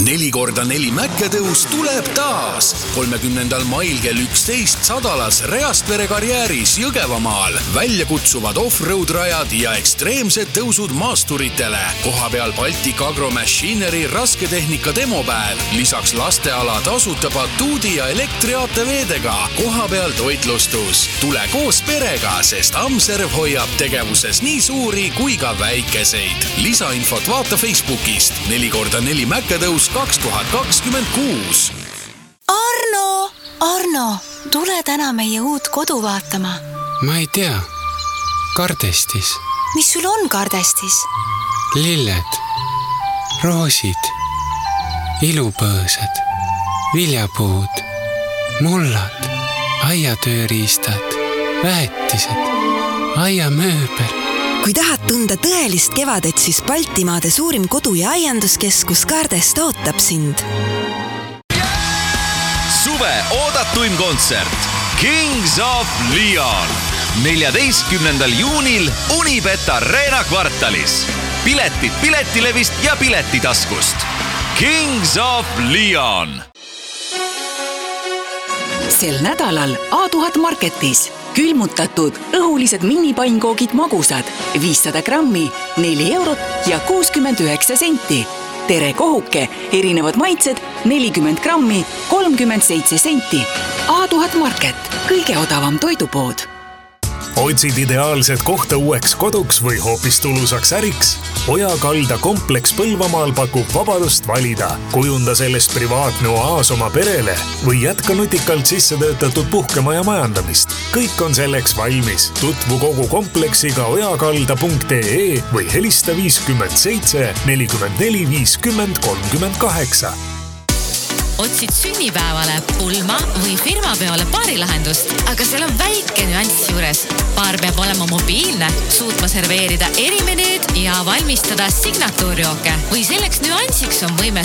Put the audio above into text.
4x4 mäkketõus tuleb taas. 30. mail kell 11 Sadalas Reaspere karjääris Jõgevamaal. Väljakutsuvad off-road rajad ja ekstreemsed tõusud maasturitele. Koha peal Baltic Agro Machinery rasketehnika demopäev. Lisaks lasteala tasuta batuudi ja elektriaateveedega. Koha peal toitlustus. Tule koos perega, sest Amserv hoiab tegevuses nii suuri kui ka väikeseid. Lisainfot vaata Facebookist. 4x4 mäkketõus 2026. Arno, tule täna meie uut kodu vaatama. Ma ei tea. Kardestis. Mis sul on kardestis? Lilled, roosid, ilupõõsad, viljapuud, mullad, aiatööriistad, väetised, aiamööbel. Kui tahad tunda tõelist kevadet, siis Baltimaade suurim kodu- ja aianduskeskus Kardest ootab sind. Suve oodatuim kontsert Kings of Leon 14. juunil Unibet Arena kvartalis. Piletid Piletilevist ja Piletitaskust. Kings of Leon. Sel nädalal A1000 Marketis külmutatud õhulised minipainkoogid magusad 500 grammi 4 eurot ja 69 senti. Tere kohuke, erinevad maitsed 40 grammi 37 senti. A1000 Market, kõige odavam toidupood. Otsid ideaalset kohta uueks koduks või hoopis tulusaks äriks? Ojakalda kompleks Põlvamaal pakub vabadust valida. Kujunda sellest privaatne oaas oma perele või jätka nutikalt sisse töötatud puhkemaja majandamist. Kõik on selleks valmis. Tutvu kogu kompleksiga ojakalda.ee või helista 57 44 50 38. Otsid sünnipäevale, pulma või firmapeole paarilahendust, aga seal on väike nüanss juures. Paar peab olema mobiilne, suutma serveerida erimenüüd ja valmistada signatuurjooke. Või selleks nüansiks on võime